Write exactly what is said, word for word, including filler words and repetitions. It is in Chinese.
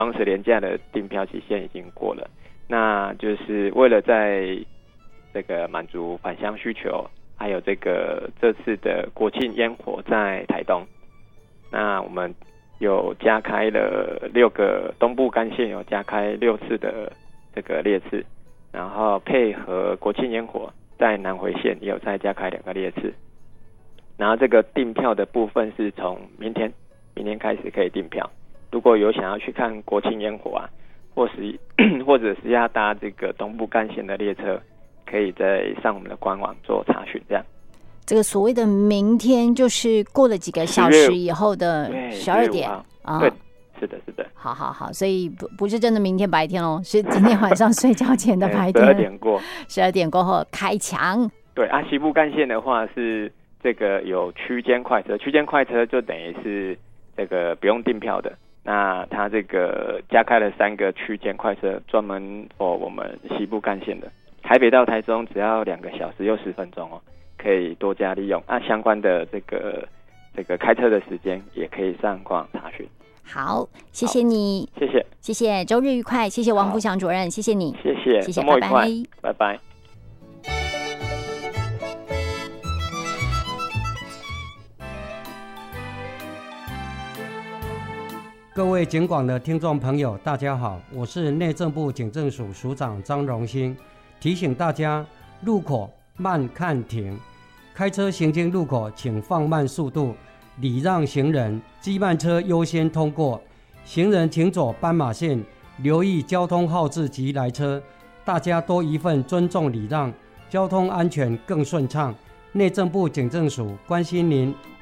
双十连假的订票期限已经过了，那就是为了在这个满足返乡需求，还有这个这次的国庆烟火在台东，那我们有加开了六个东部干线，有加开六次的这个列次，然后配合国庆烟火，在南回线也有再加开两个列次。然后这个订票的部分是从明天，明天开始可以订票。如果有想要去看国庆烟火啊，或是或者是要搭这个东部干线的列车，可以再上我们的官网做查询。这样， 这个所谓的明天就是过了几个小时以后的十二点啊？对，是的，是的。 好好好，所以不不是真的明天白天哦，是今天晚上睡觉前的白天。 十二点过， 十二点过后开抢。 对啊，西部干线的话是这个有区间快车，区间快车就等于是这个不用订票的。那它这个加开了三个区间快车，专门 for 我们西部干线的，台北到台中只要两个小时又十分钟哦，可以多加利用。那、啊、相关的这个这个开车的时间也可以上官网查询。 好，谢谢你， 谢谢， 谢谢，周日愉快，谢谢王福祥主任，谢谢你， 谢谢， 谢谢， 拜拜拜，拜拜。 各位警广的听众朋友，大家好，我是内政部警政署署长张荣兴，提醒大家路口慢看停，开车行经路口请放慢速度，礼让行人，机慢车优先通过，行人请走斑马线，留意交通号志及来车，大家多一份尊重礼让，交通安全更顺畅。内政部警政署关心您。